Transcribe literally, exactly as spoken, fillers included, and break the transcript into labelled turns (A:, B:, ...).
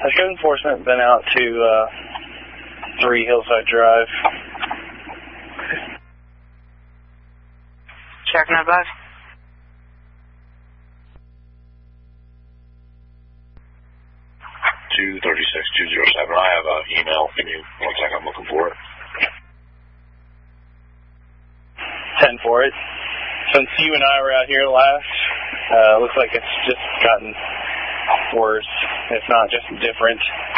A: has code enforcement been out to uh, three Hillside Drive?
B: Checking that back.
C: two thirty-six two zero seven. I have an email. Give me one second. I'm looking for it.
A: ten for it. Since you and I were out here last, uh, looks like it's just gotten worse, if not just different.